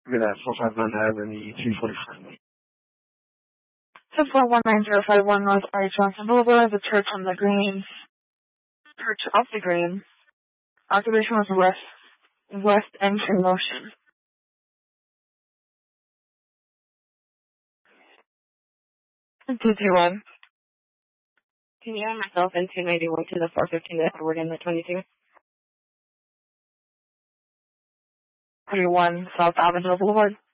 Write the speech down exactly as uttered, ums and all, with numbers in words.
Look at that, four five nine Avenue, E two forty-four. two four one nine zero five one North R. Johnson Boulevard, the Church on the Green. Church of the Green. Occupation was West, West Entry Motion. two two one. Can you add myself in two ninety-one to the four fifteen that we're in the twenty-two? twenty-one South Avenue Boulevard.